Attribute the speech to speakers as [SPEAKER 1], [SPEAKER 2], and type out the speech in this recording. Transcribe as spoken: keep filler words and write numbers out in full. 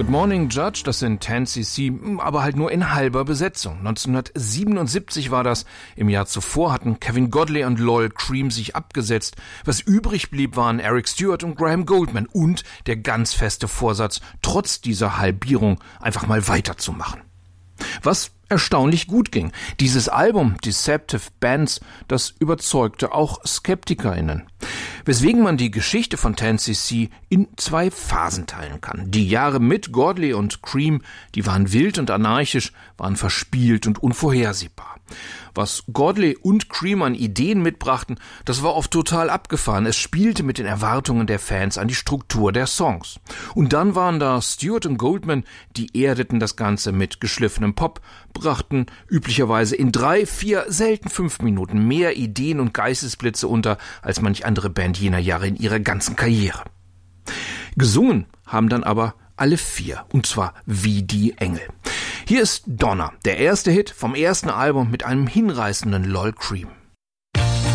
[SPEAKER 1] Good Morning Judge, das sind ten C C, aber halt nur in halber Besetzung. neunzehnhundertsiebenundsiebzig war das. Im Jahr zuvor hatten Kevin Godley und Lol Creme sich abgesetzt. Was übrig blieb, waren Eric Stewart und Graham Gouldman und der ganz feste Vorsatz, trotz dieser Halbierung einfach mal weiterzumachen. Was erstaunlich gut ging. Dieses Album, Deceptive Bands, das überzeugte auch SkeptikerInnen. Weswegen man die Geschichte von ten C C in zwei Phasen teilen kann. Die Jahre mit Godley und Creme, die waren wild und anarchisch, waren verspielt und unvorhersehbar. Was Godley und Creme an Ideen mitbrachten, das war oft total abgefahren. Es spielte mit den Erwartungen der Fans an die Struktur der Songs. Und dann waren da Stewart und Gouldman, die erdeten das Ganze mit geschliffenem Pop, brachten üblicherweise in drei, vier, selten fünf Minuten mehr Ideen und Geistesblitze unter als manch andere Band jener Jahre in ihrer ganzen Karriere. Gesungen haben dann aber alle vier, und zwar wie die Engel. Hier ist Donna, der erste Hit vom ersten Album mit einem hinreißenden Lol Creme.